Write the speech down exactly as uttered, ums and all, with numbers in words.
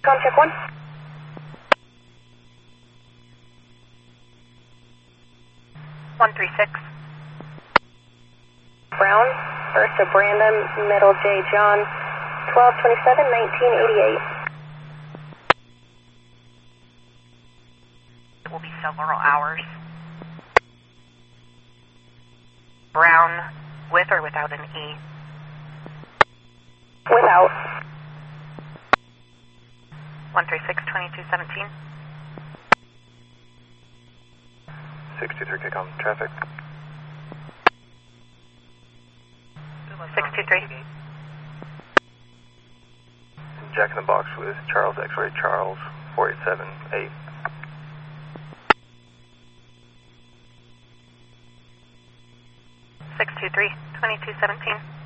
Com check one. one three six. Brown, first of Brandon, middle J. John, twelve twenty-seven, nineteen eighty-eight. It will be several hours. Brown, with or without an E? Without. one three six, twenty-two seventeen. six two three, kick on traffic. six two three. Jack in the Box with Charles X-Ray Charles, four eight seven eight. six two three, twenty-two seventeen.